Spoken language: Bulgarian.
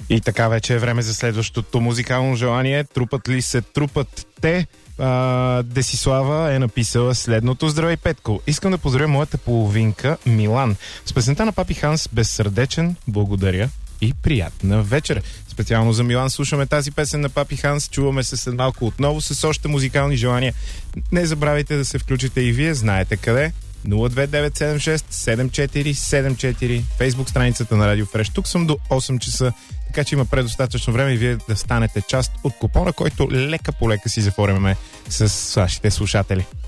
И така вече е време за следващото музикално желание. Трупат ли се трупат те? Десислава е написала следното. Здравей, Петко! Искам да поздравя моята половинка Милан. С песента на Папи Ханс Безсърдечен, благодаря и приятна вечер. Специално за Милан слушаме тази песен на Папи Ханс. Чуваме се след малко отново с още музикални желания. Не забравяйте да се включите и вие. Знаете къде. 02976-7474, Фейсбук страницата на Радио Фреш. Тук съм до 8 часа, така че има предостатъчно време и вие да станете част от купона, който лека по лека си заформяме с вашите слушатели.